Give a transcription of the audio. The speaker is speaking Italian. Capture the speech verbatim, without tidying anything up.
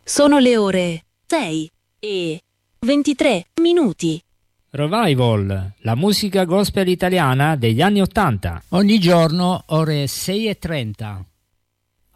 Sono le ore sei e ventitré minuti. Revival, la musica gospel italiana degli anni Ottanta. Ogni giorno ore sei e trenta.